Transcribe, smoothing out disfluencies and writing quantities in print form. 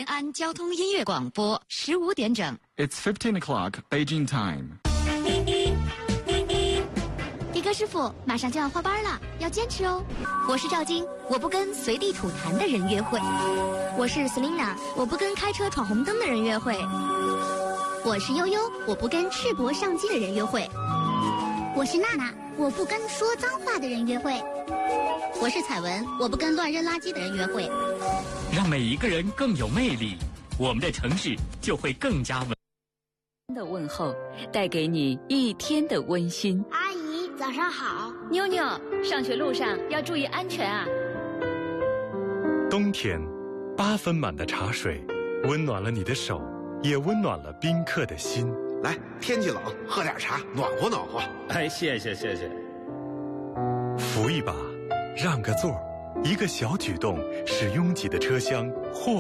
安交通音乐广播15点整。 It's 15 o'clock Beijing time. 迪哥师傅，马上就要换班了，要坚持哦。我是赵晶，我不跟随地吐痰的人约会。我是 Selina， 我不跟开车闯红灯的人约会。我是悠悠，我不跟赤膊上街的人约会。我是娜娜，我不跟说脏话的人约会。我是彩文，我不跟乱扔垃圾的人约会。 让每一个人更有魅力，我们的城市就会更加稳。 的问候带给你一天的温馨。 阿姨，早上好。 妞妞，上学路上要注意安全啊。 冬天，8分满的茶水，温暖了你的手，也温暖了宾客的心。 来，天气冷，喝点茶，暖和暖和。 哎，谢谢。 扶一把，让个座，一个小举动，使拥挤的车厢或